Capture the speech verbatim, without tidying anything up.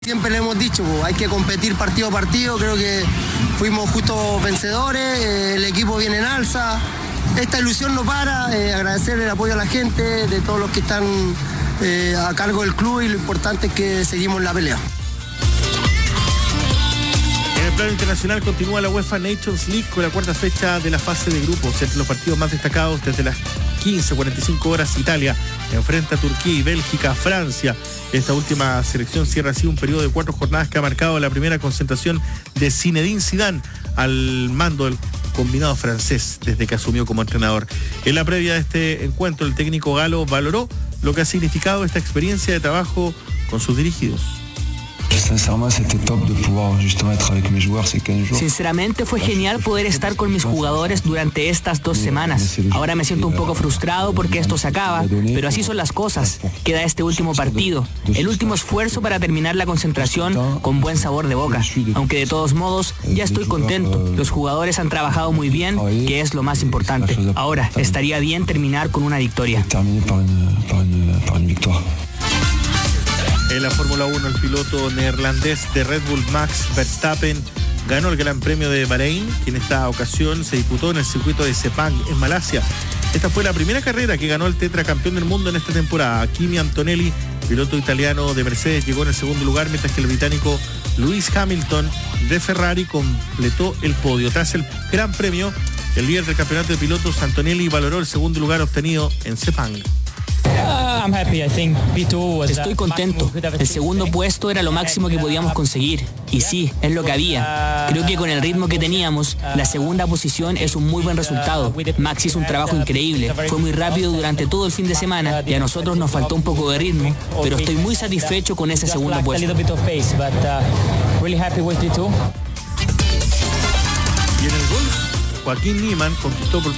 Siempre le hemos dicho, pues, hay que competir partido a partido, creo que fuimos justos vencedores, eh, el equipo viene en alza, esta ilusión no para, eh, agradecer el apoyo a la gente, de todos los que están eh, a cargo del club, y lo importante es que seguimos la pelea. En el plano internacional continúa la UEFA Nations League con la cuarta fecha de la fase de grupos. Entre los partidos más destacados, desde las quince cuarenta y cinco horas, Italia enfrenta a Turquía y Bélgica a Francia. Esta última selección cierra así un periodo de cuatro jornadas que ha marcado la primera concentración de Zinedine Zidane al mando del combinado francés desde que asumió como entrenador. En la previa de este encuentro, el técnico galo valoró lo que ha significado esta experiencia de trabajo con sus dirigidos. Sinceramente fue genial poder estar con mis jugadores durante estas dos semanas. Ahora me siento un poco frustrado porque esto se acaba, pero así son las cosas. Queda este último partido, el último esfuerzo para terminar la concentración con buen sabor de boca. Aunque de todos modos, ya estoy contento. Los jugadores han trabajado muy bien, que es lo más importante. Ahora, estaría bien terminar con una victoria. En la Fórmula uno, el piloto neerlandés de Red Bull, Max Verstappen, ganó el Gran Premio de Bahrein, que en esta ocasión se disputó en el circuito de Sepang, en Malasia. Esta fue la primera carrera que ganó el tetracampeón del mundo en esta temporada. Kimi Antonelli, piloto italiano de Mercedes, llegó en el segundo lugar, mientras que el británico Lewis Hamilton de Ferrari completó el podio. Tras el Gran Premio, el líder del campeonato de pilotos, Antonelli, valoró el segundo lugar obtenido en Sepang. Estoy contento. El segundo puesto era lo máximo que podíamos conseguir. Y sí, es lo que había. Creo que con el ritmo que teníamos, la segunda posición es un muy buen resultado. Max hizo un trabajo increíble. Fue muy rápido durante todo el fin de semana y a nosotros nos faltó un poco de ritmo, pero estoy muy satisfecho con ese segundo puesto. Y en el golf, Joaquín Niemann conquistó por